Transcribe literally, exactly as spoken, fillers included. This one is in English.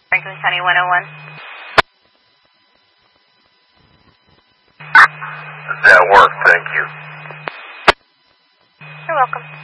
Franklin County one oh one. That worked, thank you. You're welcome.